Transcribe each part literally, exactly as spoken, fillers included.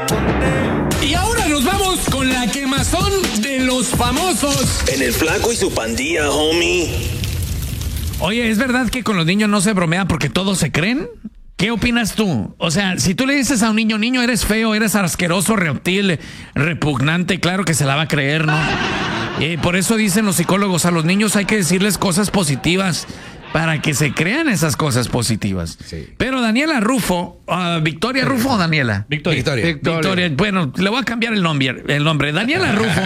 Y ahora nos vamos con la quemazón de los famosos. En el Flaco y su pandilla, homie. Oye, ¿es verdad que con los niños no se bromea porque todos se creen? ¿Qué opinas tú? O sea, si tú le dices a un niño, niño, eres feo, eres asqueroso, reptil, repugnante, claro que se la va a creer, ¿no? Y por eso dicen los psicólogos, a los niños hay que decirles cosas positivas para que se crean esas cosas positivas. Sí. Pero Daniela Rufo, uh, ¿Victoria Rufo o Daniela? Victoria. Victoria. Victoria. Victoria. Bueno, le voy a cambiar el nombre. El nombre. Daniela Rufo.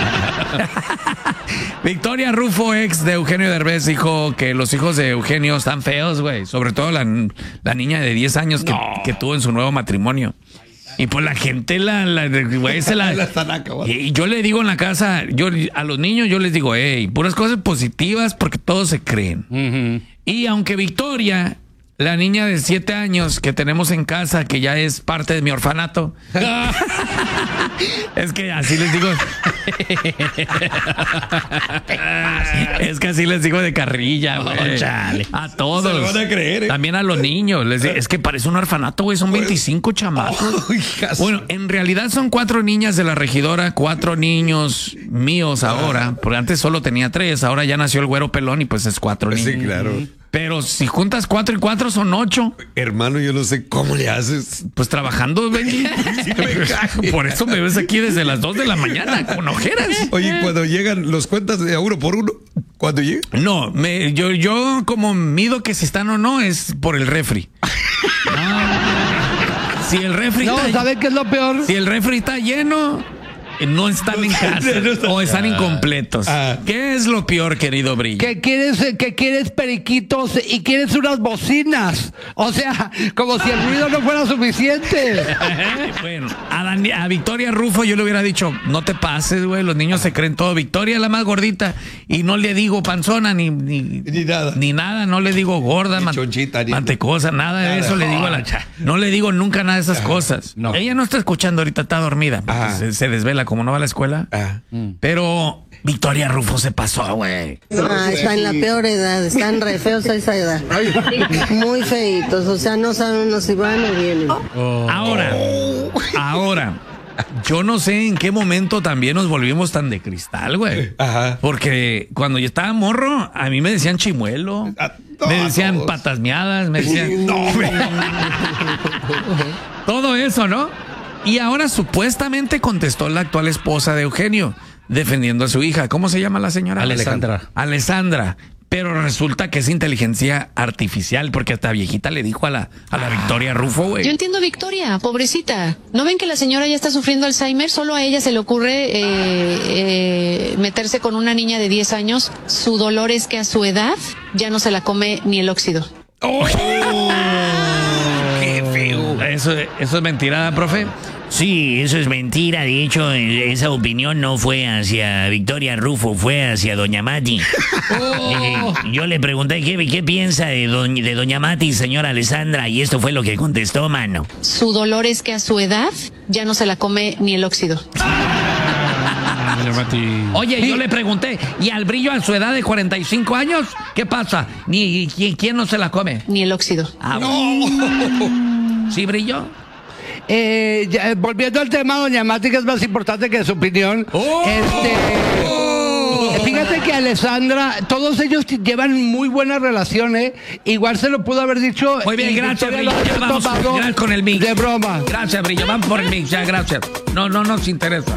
Victoria Rufo, ex de Eugenio Derbez, dijo que los hijos de Eugenio están feos, güey. Sobre todo la, la niña de diez años que, no. que tuvo en su nuevo matrimonio. Y pues la gente, la, la, güey, se la... Y yo le digo en la casa, yo a los niños yo les digo, hey, puras cosas positivas porque todos se creen. Uh-huh. Y aunque Victoria, la niña de siete años que tenemos en casa, que ya es parte de mi orfanato, es que así les digo... Es que así les digo de carrilla, güey. Oh, a todos. Se lo van a creer, ¿eh? También a los niños. Les digo, es que parece un orfanato, güey. Son veinticinco chamacos. Oh, bueno, en realidad son cuatro niñas de la regidora, cuatro niños míos ahora. Porque antes solo tenía tres. Ahora ya nació el güero pelón y pues es cuatro niños. Sí, claro. Pero si juntas cuatro y cuatro son ocho. Hermano, yo no sé cómo le haces. Pues trabajando, Benji. Sí, por eso me ves aquí desde las dos de la mañana con ojeras. Oye, cuando llegan, ¿los cuentas de a uno por uno? ¿Cuándo llegan? No, me, yo, yo como mido que si están o no es por el refri. No. Si el refri no, está, ¿sabe qué es lo peor? Si el refri está lleno, no están no en casa no está, o están ah, incompletos. Ah. ¿Qué es lo peor, querido Brillo? Que quieres, que quieres periquitos y quieres unas bocinas. O sea, como si el ruido no fuera suficiente. Bueno, a, Dani, a Victoria Rufo yo le hubiera dicho, no te pases, güey, los niños se creen todo. Victoria es la más gordita y no le digo panzona ni ni, ni nada. Ni nada, no le digo gorda, ni man, chonchita, ni mantecosa, nada, nada de eso. No. Le digo a la cha. No le digo nunca nada de esas Ajá. cosas. No. Ella no está escuchando ahorita, está dormida. Se, se desvela como no va a la escuela. Ah. Pero Victoria Rufo se pasó, güey. Ah, está en la peor edad, están re feos a esa edad. Muy feitos, o sea, no saben uno si van o vienen. Oh. Ahora, ahora, yo no sé en qué momento también nos volvimos tan de cristal, güey. Ajá. Porque cuando yo estaba morro, a mí me decían chimuelo, a, no, me decían todos. Patas miadas, me decían... No, todo eso, ¿no? Y ahora supuestamente contestó la actual esposa de Eugenio, defendiendo a su hija. ¿Cómo se llama la señora? Alessandra. Alessandra. Pero resulta que es inteligencia artificial, porque hasta viejita le dijo a la, a la Victoria Rufo, güey. Yo entiendo a Victoria, pobrecita. ¿No ven que la señora ya está sufriendo Alzheimer? Solo a ella se le ocurre eh, eh, meterse con una niña de diez años. Su dolor es que a su edad ya no se la come ni el óxido. Oh. ¡Qué feo! Eso, eso es mentira, profe. Sí, eso es mentira. De hecho, esa opinión no fue hacia Victoria Rufo, fue hacia Doña Mati. Oh. Eh, yo le pregunté qué, qué piensa de, do, de Doña Mati, señora Alessandra, y esto fue lo que contestó, mano. Su dolor es que a su edad ya no se la come ni el óxido. Oye, yo le pregunté, ¿y al Brillo a su edad de cuarenta y cinco años? ¿Qué pasa? ¿Ni quién, quién no se la come? Ni el óxido. Ah, no. ¿Sí, Brillo? Eh, ya, volviendo al tema, Doña Mati, que es más importante que su opinión. Oh. Este, oh. Fíjate que Alessandra, todos ellos llevan muy buena relación, ¿eh? Igual se lo pudo haber dicho. Muy bien, gracias, Brillo. Ya vamos con el mix. De broma. Gracias, Brillo. Vamos por el mix, ya, gracias. No, no nos interesa.